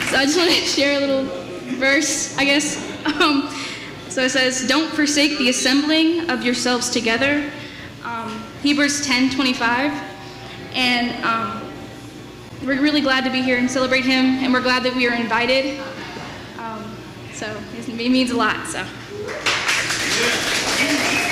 So I just want to share a little verse, I guess. So it says, "Don't forsake the assembling of yourselves together." Hebrews 10:25. And we're really glad to be here and celebrate him, and we're glad that we are invited. So it means a lot. So.